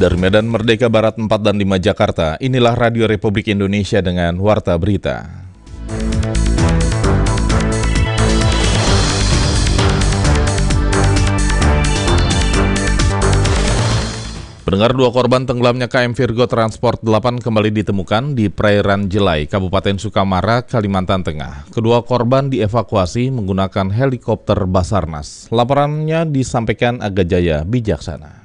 Dari Medan Merdeka Barat 4 dan 5 Jakarta, inilah Radio Republik Indonesia dengan Warta Berita. Pendengar, 2 korban tenggelamnya KM Virgo Transport 8 kembali ditemukan di perairan Jelai, Kabupaten Sukamara, Kalimantan Tengah. Kedua korban dievakuasi menggunakan helikopter Basarnas. Laporannya disampaikan Aga Jaya Bijaksana.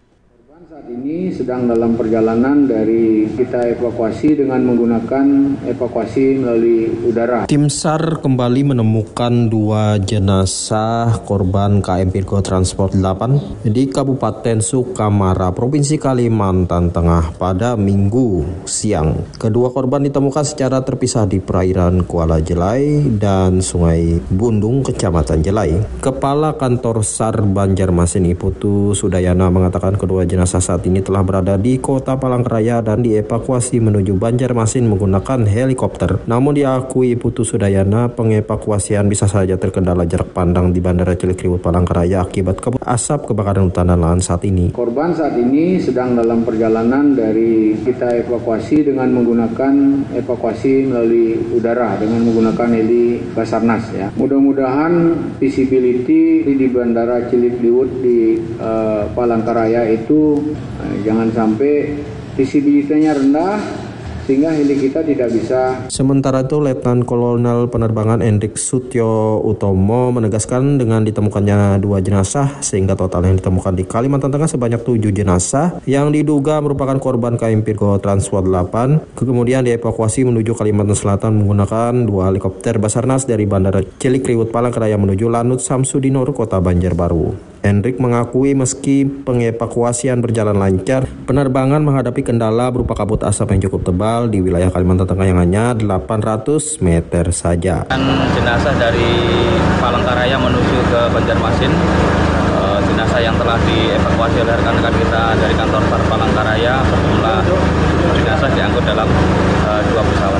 Ini sedang dalam perjalanan dari kita evakuasi dengan menggunakan evakuasi melalui udara. Tim SAR kembali menemukan 2 jenazah korban KM Virgo Transport 8 di Kabupaten Sukamara, Provinsi Kalimantan Tengah pada Minggu siang. Kedua korban ditemukan secara terpisah di perairan Kuala Jelai dan Sungai Bundung, Kecamatan Jelai. Kepala Kantor SAR Banjarmasin Iputu Sudayana mengatakan kedua jenazah saat ini telah berada di Kota Palangkaraya dan dievakuasi menuju Banjarmasin menggunakan helikopter. Namun diakui Putu Sudayana, pengevakuasian bisa saja terkendala jarak pandang di Bandara Cilikriwut Palangkaraya akibat asap kebakaran hutan dan lahan saat ini. Korban saat ini sedang dalam perjalanan dari kita evakuasi dengan menggunakan evakuasi melalui udara dengan menggunakan heli Basarnas ya. Mudah-mudahan visibility di Bandara Cilikriwut di Palangkaraya itu jangan sampai visibilitasnya rendah sehingga heli kita tidak bisa. Sementara itu, Letnan Kolonel Penerbangan Endrik Sutyo Utomo menegaskan dengan ditemukannya 2 jenazah sehingga total yang ditemukan di Kalimantan Tengah sebanyak 7 jenazah yang diduga merupakan korban KM Virgo Transport 8. Kemudian dievakuasi menuju Kalimantan Selatan menggunakan 2 helikopter Basarnas dari Bandara Cilikriwut Palangkaraya menuju Lanut Samsudinur, Kota Banjarbaru. Hendrik mengakui meski pengevakuasian berjalan lancar, penerbangan menghadapi kendala berupa kabut asap yang cukup tebal di wilayah Kalimantan Tengah yang hanya 800 meter saja. Jenazah dari Palangkaraya menuju ke Banjarmasin, jenazah yang telah dievakuasi oleh rekan-rekan kita dari kantor SAR Palangkaraya berjumlah jenazah diangkut dalam 2 pesawat.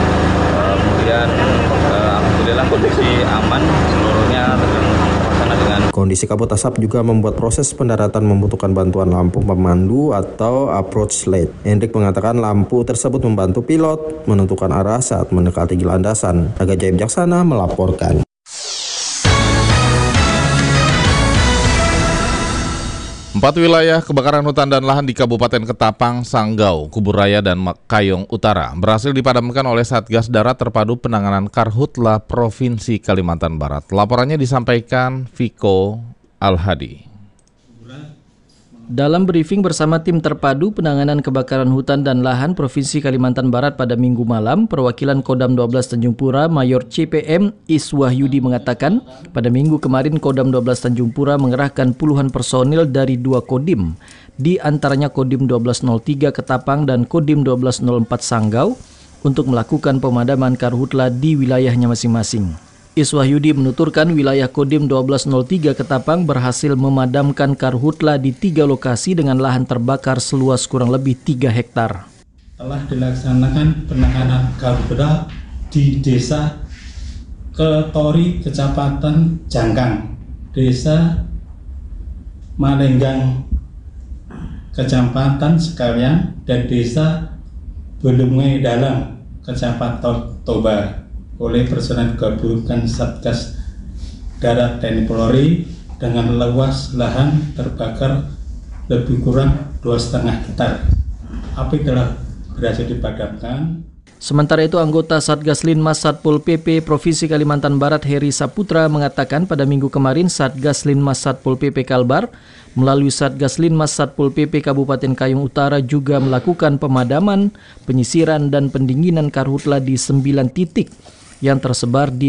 Kemudian alhamdulillah kondisi aman seluruhnya dengan kondisi kabut asap juga membuat proses pendaratan membutuhkan bantuan lampu pemandu atau approach light. Hendrik mengatakan lampu tersebut membantu pilot menentukan arah saat mendekati landasan. Aga Jaya Bijaksana melaporkan. Empat wilayah kebakaran hutan dan lahan di Kabupaten Ketapang, Sanggau, Kuburaya, dan Kayong Utara berhasil dipadamkan oleh Satgas Darat Terpadu Penanganan Karhutla Provinsi Kalimantan Barat. Laporannya disampaikan Viko Al-Hadi. Dalam briefing bersama tim terpadu penanganan kebakaran hutan dan lahan Provinsi Kalimantan Barat pada Minggu malam, perwakilan Kodam 12 Tanjung Pura Mayor CPM Iswahyudi mengatakan, pada Minggu kemarin Kodam 12 Tanjung Pura mengerahkan puluhan personil dari 2 Kodim, di antaranya Kodim 1203 Ketapang dan Kodim 1204 Sanggau, untuk melakukan pemadaman karhutla di wilayahnya masing-masing. Iswahyudi menuturkan wilayah Kodim 1203 Ketapang berhasil memadamkan karhutla di 3 lokasi dengan lahan terbakar seluas kurang lebih 3 hektar. Telah dilaksanakan penanganan karhutla di Desa Ketori, Kecamatan Jangkang, Desa Malenggang, Kecamatan Sekalian, dan Desa Belungai Dalam, Kecamatan Toba, oleh personel gabungan Satgas Darat TNI Polri dengan luas lahan terbakar lebih kurang 2,5 hektar. Api telah berhasil dipadamkan. Sementara itu, anggota Satgas Linmas Satpol PP Provinsi Kalimantan Barat Heri Saputra mengatakan pada Minggu kemarin Satgas Linmas Satpol PP Kalbar melalui Satgas Linmas Satpol PP Kabupaten Kayong Utara juga melakukan pemadaman, penyisiran, dan pendinginan karhutla di 9 titik yang tersebar di